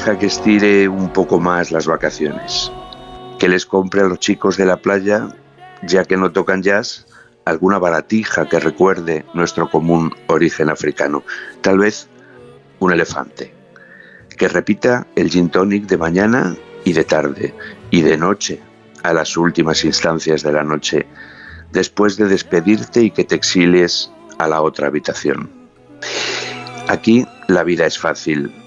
hija que estire un poco más las vacaciones, que les compre a los chicos de la playa, ya que no tocan jazz, alguna baratija que recuerde nuestro común origen africano, tal vez un elefante, que repita el gin tonic de mañana y de tarde y de noche, a las últimas instancias de la noche, después de despedirte y que te exilies a la otra habitación. Aquí la vida es fácil,